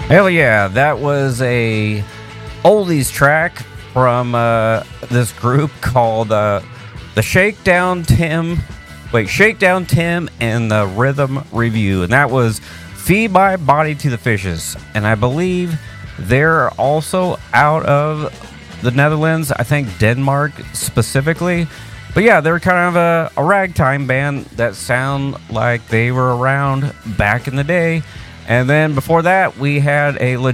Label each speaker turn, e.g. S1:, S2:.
S1: Hell yeah, that was a oldies track from this group called the Shakedown Tim and the Rhythm Review, and that was Feed My Body to the Fishes. And I believe they're also out of the Netherlands, I think Denmark specifically. But yeah, they're kind of a ragtime band that sound like they were around back in the day. And then before that, we had a